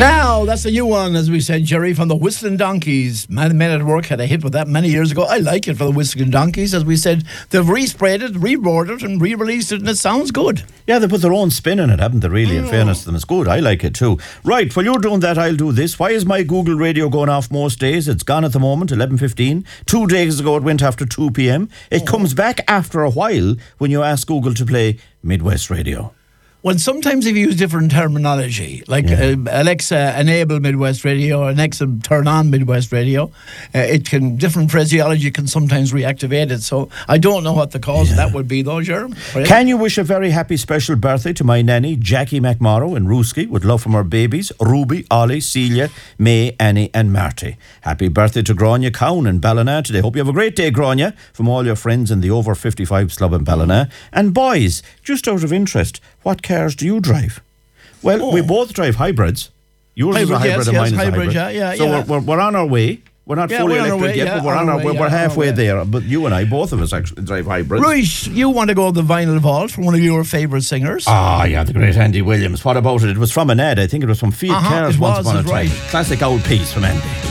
Now, that's a new one, as we said, Jerry, from the Whistling Donkeys. Men at Work had a hit with that many years ago. I like it for the Whistling Donkeys. As we said, they've resprayed it, rewrote it, and re-released it, and it sounds good. Yeah, they put their own spin in it, haven't they, really? In fairness to them, it's good. I like it too. Right, while you're doing that, I'll do this. Why is my Google Radio going off most days? It's gone at the moment, 11:15. 2 days ago, it went after 2 p.m. It comes back after a while when you ask Google to play Midwest Radio. Well, sometimes if you use different terminology, like Alexa enable Midwest Radio, Alexa turn on Midwest Radio, different phraseology can sometimes reactivate it. So I don't know what the cause of that would be, though, Jerome. Right? Can you wish a very happy special birthday to my nanny, Jackie McMorrow in Rooski, with love from her babies, Ruby, Ollie, Celia, May, Annie and Marty. Happy birthday to Grania Cowan in Ballina today. Hope you have a great day, Grania, from all your friends in the over 55 club in Ballina. And boys, just out of interest, what cars do you drive? Well, we both drive hybrids. Yours is a hybrid and mine is a hybrid. So we're on our way. We're not fully electric yet, but we're on our way. We're halfway there. But you and I, both of us, actually drive hybrids. Right, you want to go the Vinyl Vault from one of your favourite singers? Ah, yeah, the great Andy Williams. What about it? It was from an ad. I think it was from Fiat Cars once upon a time. Classic old piece from Andy.